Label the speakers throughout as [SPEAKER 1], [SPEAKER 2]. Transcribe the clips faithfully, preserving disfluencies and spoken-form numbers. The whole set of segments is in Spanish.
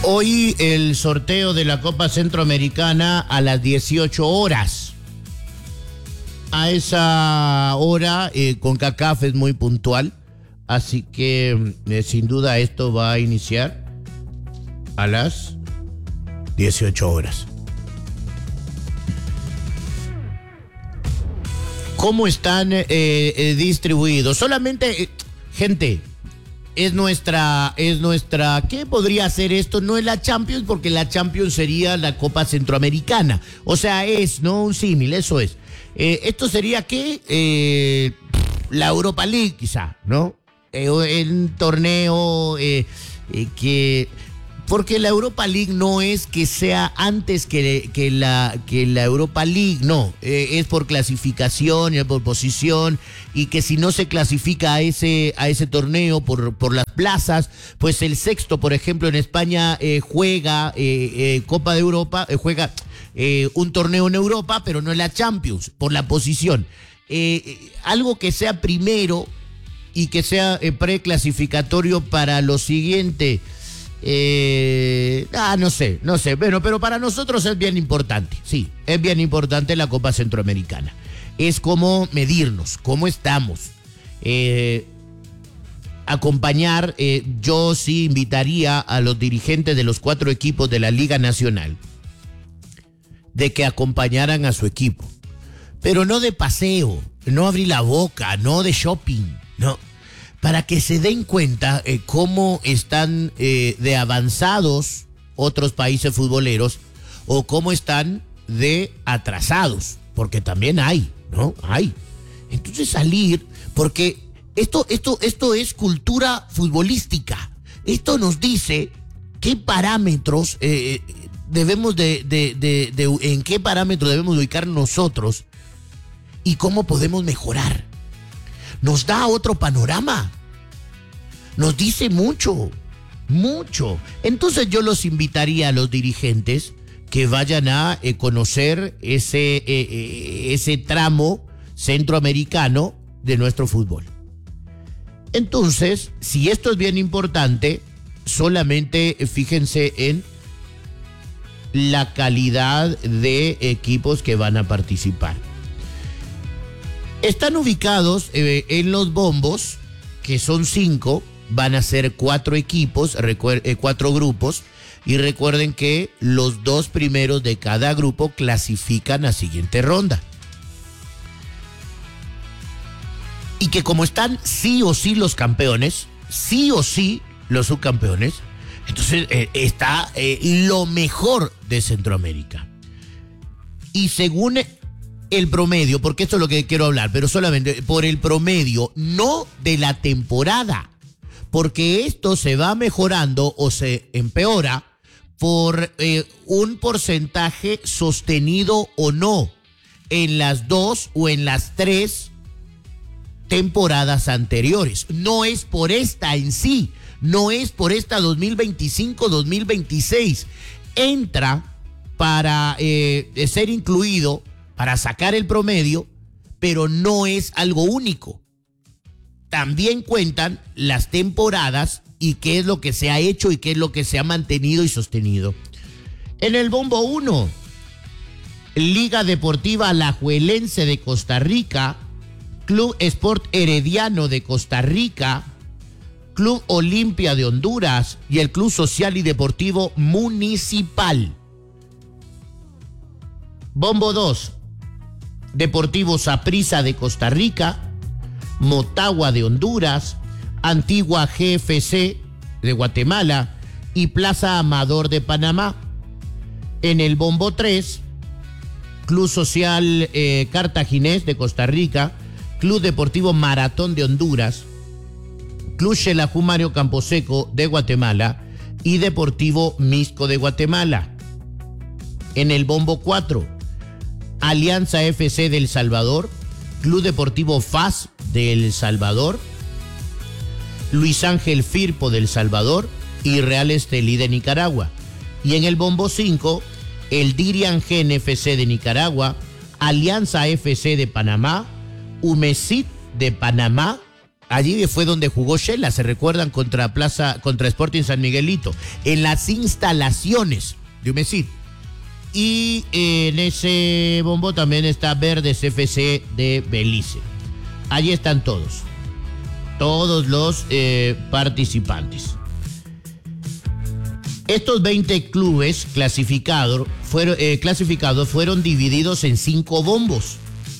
[SPEAKER 1] Hoy el sorteo de la Copa Centroamericana a las dieciocho horas. A esa hora, eh, CONCACAF es muy puntual, así que eh, sin duda esto va a iniciar a las dieciocho horas. ¿Cómo están eh, eh, distribuidos? Solamente, eh, gente, es nuestra, es nuestra, ¿qué podría ser esto? No es la Champions, porque la Champions sería la Copa Centroamericana. O sea, es, ¿no? Un símil, eso es. Eh, esto sería, ¿qué? Eh, la Europa League, quizá, ¿no? Eh, un torneo eh, eh, que... Porque la Europa League no es que sea antes que, que, la, que la Europa League, no, eh, es por clasificación, es por posición, y que si no se clasifica a ese, a ese torneo por, por las plazas, pues el sexto, por ejemplo, en España eh, juega eh, eh, Copa de Europa, eh, juega eh, un torneo en Europa, pero no en la Champions, por la posición. Eh, algo que sea primero y que sea eh, preclasificatorio para lo siguiente. Eh, ah, no sé, no sé, bueno, pero para nosotros es bien importante, sí, es bien importante la Copa Centroamericana. Es como medirnos, cómo estamos. Eh, acompañar, eh, yo sí invitaría a los dirigentes de los cuatro equipos de la Liga Nacional de que acompañaran a su equipo, pero no de paseo, no abrir la boca, no de shopping, no. Para que se den cuenta eh, cómo están eh, de avanzados otros países futboleros o cómo están de atrasados, porque también hay, ¿no? Hay. Entonces salir, porque esto, esto, esto es cultura futbolística. Esto nos dice qué parámetros eh, debemos de, de, de, de, en qué parámetros debemos ubicar nosotros y cómo podemos mejorar. Nos da otro panorama, nos dice mucho, mucho. Entonces yo los invitaría a los dirigentes que vayan a eh, conocer ese, eh, eh, ese tramo centroamericano de nuestro fútbol. Entonces, si esto es bien importante, solamente fíjense en la calidad de equipos que van a participar. Están ubicados eh, en los bombos, que son cinco, van a ser cuatro equipos, recuer- eh, cuatro grupos, y recuerden que los dos primeros de cada grupo clasifican a siguiente ronda. Y que como están sí o sí los campeones, sí o sí los subcampeones, entonces eh, está eh, lo mejor de Centroamérica. Y según el promedio, porque esto es lo que quiero hablar, pero solamente por el promedio, no de la temporada, porque esto se va mejorando o se empeora por eh, un porcentaje sostenido o no en las dos o en las tres temporadas anteriores. No es por esta en sí, no es por esta dos mil veinticinco dos mil veintiséis. Entra para eh, ser incluido, para sacar el promedio, pero no es algo único. También cuentan las temporadas y qué es lo que se ha hecho y qué es lo que se ha mantenido y sostenido. En el bombo uno, Liga Deportiva Alajuelense de Costa Rica, Club Sport Herediano de Costa Rica, Club Olimpia de Honduras y el Club Social y Deportivo Municipal. Bombo dos, Deportivo Saprissa de Costa Rica, Motagua de Honduras, Antigua G F C de Guatemala y Plaza Amador de Panamá. En el bombo tres, Club Social eh, Cartaginés de Costa Rica, Club Deportivo Maratón de Honduras, Club Xelajú Mario Camposeco de Guatemala y Deportivo Misco de Guatemala. En el bombo cuatro, Alianza F C de El Salvador, Club Deportivo F A S de El Salvador, Luis Ángel Firpo de El Salvador y Real Estelí de Nicaragua. Y en el bombo cinco, el Dirian Gen F C de Nicaragua, Alianza F C de Panamá, Humesit de Panamá Allí fue donde jugó Shela, se recuerdan, contra Plaza, contra Sporting San Miguelito, en las instalaciones de Humesit. Y en ese bombo también está Verdes F C de Belice. Allí están todos, todos los eh, participantes. Estos veinte clubes clasificados fueron, eh, clasificados fueron divididos en cinco bombos,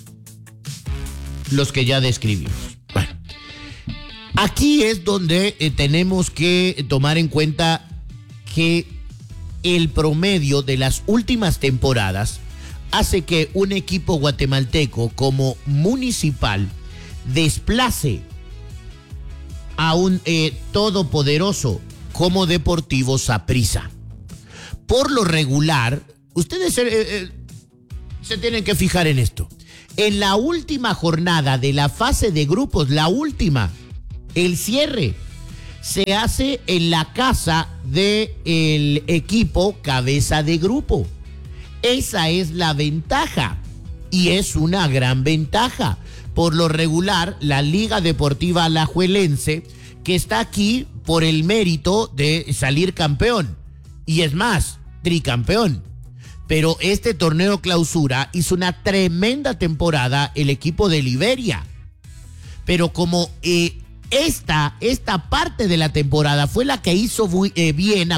[SPEAKER 1] los que ya describimos. Bueno, aquí es donde eh, tenemos que tomar en cuenta que el promedio de las últimas temporadas hace que un equipo guatemalteco como Municipal desplace a un eh, todopoderoso como Deportivo Saprissa. Por lo regular, ustedes eh, eh, se tienen que fijar en esto. En la última jornada de la fase de grupos, la última, el cierre, se hace en la casa del equipo cabeza de grupo. Esa es la ventaja y es una gran ventaja. Por lo regular, la Liga Deportiva Alajuelense, que está aquí por el mérito de salir campeón, y es más, tricampeón. Pero este torneo clausura hizo una tremenda temporada el equipo de Liberia. Pero como eh, esta, esta parte de la temporada fue la que hizo muy, eh, bien